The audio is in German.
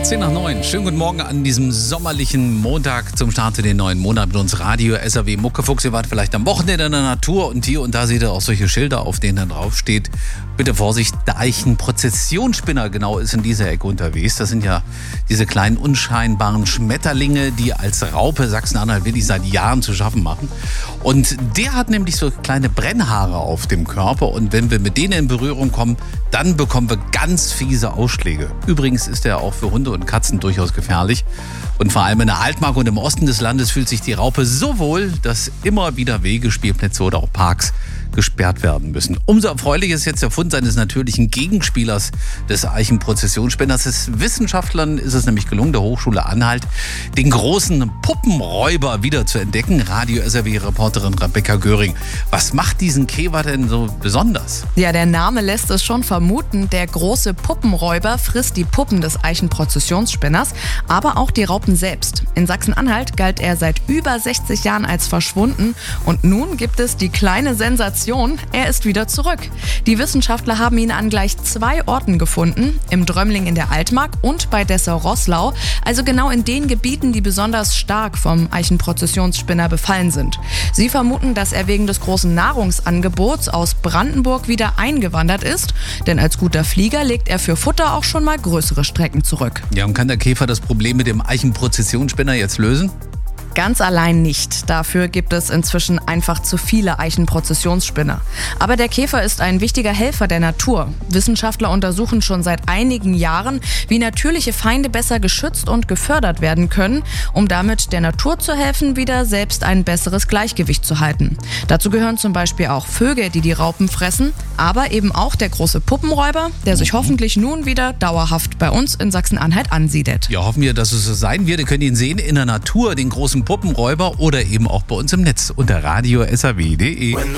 10:09. Schönen guten Morgen an diesem sommerlichen Montag zum Start in den neuen Monat mit uns Radio SAW Muckefuchs. Ihr wart vielleicht am Wochenende in der Natur und hier und da seht ihr auch solche Schilder, auf denen dann drauf steht: Bitte Vorsicht, Deichen-Prozessionsspinner genau ist in dieser Ecke unterwegs. Das sind ja diese kleinen unscheinbaren Schmetterlinge, die als Raupe Sachsen-Anhalt wirklich seit Jahren zu schaffen machen. Und der hat nämlich so kleine Brennhaare auf dem Körper und wenn wir mit denen in Berührung kommen, dann bekommen wir ganz fiese Ausschläge. Übrigens ist er auch für Hunde und Katzen durchaus gefährlich. Und vor allem in der Altmark und im Osten des Landes fühlt sich die Raupe so wohl, dass immer wieder Wege, Spielplätze oder auch Parks gesperrt werden müssen. Umso erfreulicher ist jetzt der Fund seines natürlichen Gegenspielers des Eichenprozessionsspinners. Wissenschaftlern ist es nämlich gelungen, der Hochschule Anhalt, den großen Puppenräuber wieder zu entdecken. Radio SAW-Reporterin Rebecca Göring. Was macht diesen Käfer denn so besonders? Ja, der Name lässt es schon vermuten. Der große Puppenräuber frisst die Puppen des Eichenprozessionsspinners, aber auch die Raupen selbst. In Sachsen-Anhalt galt er seit über 60 Jahren als verschwunden und nun gibt es die kleine Sensation. Er ist wieder zurück. Die Wissenschaftler haben ihn an gleich 2 Orten gefunden, im Drömling in der Altmark und bei Dessau-Roßlau, also genau in den Gebieten, die besonders stark vom Eichenprozessionsspinner befallen sind. Sie vermuten, dass er wegen des großen Nahrungsangebots aus Brandenburg wieder eingewandert ist, denn als guter Flieger legt er für Futter auch schon mal größere Strecken zurück. Ja, und kann der Käfer das Problem mit dem Eichenprozessionsspinner jetzt lösen? Ganz allein nicht. Dafür gibt es inzwischen einfach zu viele Eichenprozessionsspinner. Aber der Käfer ist ein wichtiger Helfer der Natur. Wissenschaftler untersuchen schon seit einigen Jahren, wie natürliche Feinde besser geschützt und gefördert werden können, um damit der Natur zu helfen, wieder selbst ein besseres Gleichgewicht zu halten. Dazu gehören zum Beispiel auch Vögel, die Raupen fressen, aber eben auch der große Puppenräuber, der sich hoffentlich nun wieder dauerhaft bei uns in Sachsen-Anhalt ansiedelt. Ja, hoffen wir, dass es so sein wird. Ihr könnt ihn sehen in der Natur, den großen Puppenräuber oder eben auch bei uns im Netz unter radio SAW.de.